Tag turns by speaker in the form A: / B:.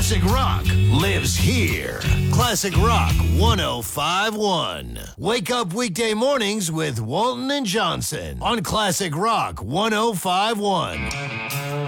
A: Classic rock lives here. Classic Rock 105.1. Wake up weekday mornings with Walton and Johnson on Classic Rock 105.1.